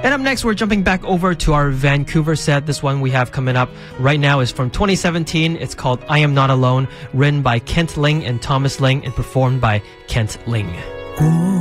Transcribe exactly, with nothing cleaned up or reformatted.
And up next, we're jumping back over to our Vancouver set. This one we have coming up right now is from twenty seventeen. It's called I Am Not Alone, written by Kent Ling and Thomas Ling and performed by Kent Ling.